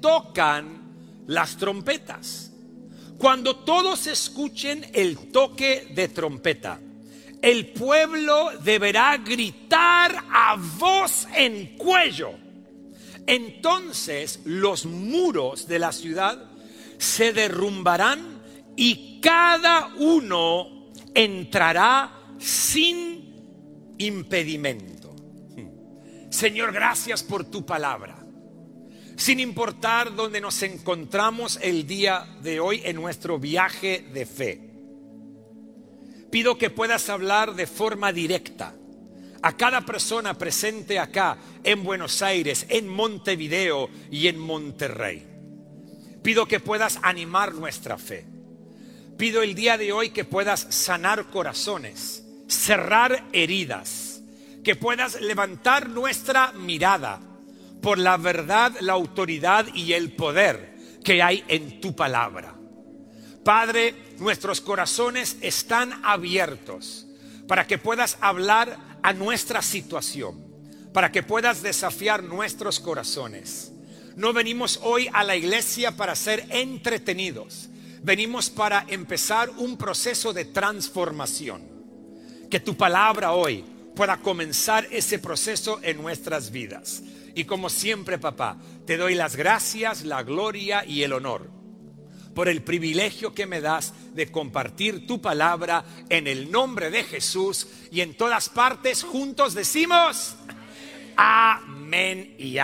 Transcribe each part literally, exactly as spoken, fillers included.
tocan las trompetas. Cuando todos escuchen el toque de trompeta, el pueblo deberá gritar a voz en cuello. Entonces los muros de la ciudad se derrumbarán y cada uno entrará sin impedimento. Señor, gracias por tu palabra. Sin importar dónde nos encontramos el día de hoy en nuestro viaje de fe, pido que puedas hablar de forma directa a cada persona presente acá en Buenos Aires, en Montevideo y en Monterrey. Pido que puedas animar nuestra fe. Pido el día de hoy que puedas sanar corazones, cerrar heridas, que puedas levantar nuestra mirada por la verdad, la autoridad y el poder que hay en tu palabra. Padre, nuestros corazones están abiertos para que puedas hablar a nuestra situación, para que puedas desafiar nuestros corazones. No venimos hoy a la iglesia para ser entretenidos, venimos para empezar un proceso de transformación. Que tu palabra hoy pueda comenzar ese proceso en nuestras vidas. Y como siempre, papá, te doy las gracias, la gloria y el honor por el privilegio que me das de compartir tu palabra en el nombre de Jesús. Y en todas partes juntos decimos amén y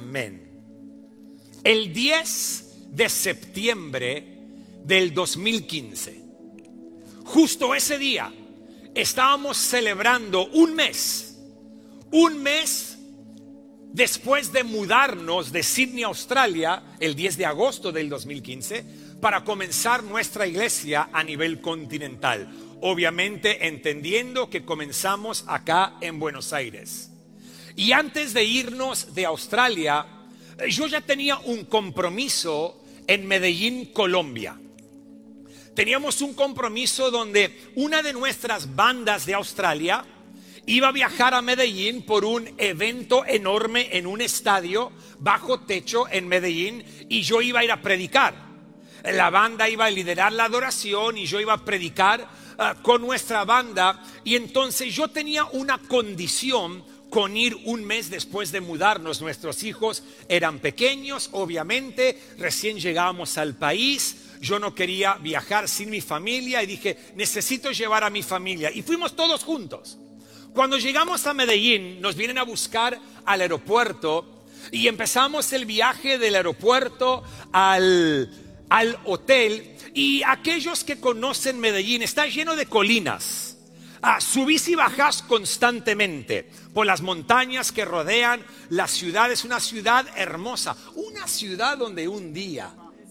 amén. El diez de septiembre del dos mil quince, justo ese día, estábamos celebrando un mes, un mes después de mudarnos de Sydney, Australia, el diez de agosto del dos mil quince, para comenzar nuestra iglesia a nivel continental. Obviamente entendiendo que comenzamos acá en Buenos Aires. Y antes de irnos de Australia, yo ya tenía un compromiso en Medellín, Colombia. Teníamos un compromiso donde una de nuestras bandas de Australia iba a viajar a Medellín por un evento enorme en un estadio bajo techo en Medellín, y yo iba a ir a predicar. La banda iba a liderar la adoración y yo iba a predicar uh, con nuestra banda. Y entonces yo tenía una condición con ir un mes después de mudarnos. Nuestros hijos eran pequeños, obviamente, recién llegábamos al país. Yo no quería viajar sin mi familia y dije, necesito llevar a mi familia. Y fuimos todos juntos. Cuando llegamos a Medellín, nos vienen a buscar al aeropuerto y empezamos el viaje del aeropuerto al, al hotel. Y aquellos que conocen Medellín, está lleno de colinas. Ah, subís y bajás constantemente por las montañas que rodean la ciudad. Es una ciudad hermosa, una ciudad donde un día,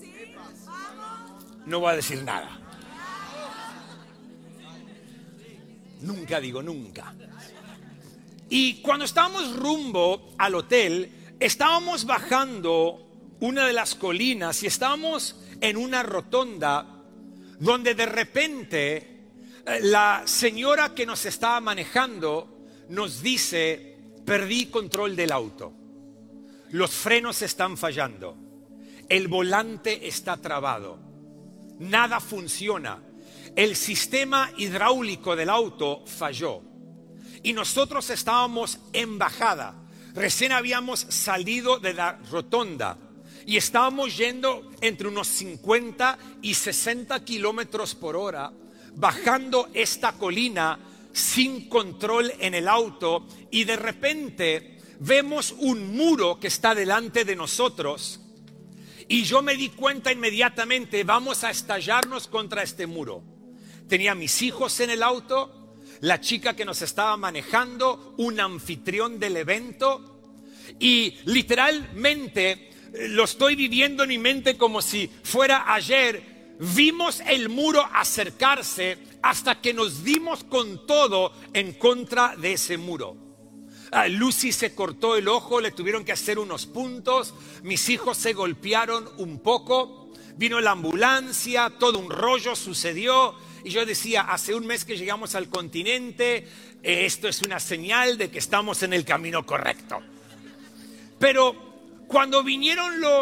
no voy a decir nada, nunca digo nunca. Y cuando estábamos rumbo al hotel, estábamos bajando una de las colinas y estábamos en una rotonda donde de repente la señora que nos estaba manejando nos dice, perdí control del auto, los frenos están fallando, el volante está trabado, nada funciona, el sistema hidráulico del auto falló. Y nosotros estábamos en bajada, recién habíamos salido de la rotonda y estábamos yendo entre unos cincuenta y sesenta kilómetros por hora, bajando esta colina sin control en el auto, y de repente vemos un muro que está delante de nosotros y yo me di cuenta inmediatamente, vamos a estallarnos contra este muro. Tenía a mis hijos en el auto, la chica que nos estaba manejando, un anfitrión del evento, y literalmente lo estoy viviendo en mi mente como si fuera ayer. Vimos el muro acercarse hasta que nos dimos con todo en contra de ese muro. A Lucy se cortó el ojo, le tuvieron que hacer unos puntos, mis hijos se golpearon un poco, vino la ambulancia, todo un rollo sucedió. Y yo decía, hace un mes que llegamos al continente, eh, esto es una señal de que estamos en el camino correcto. Pero cuando vinieron los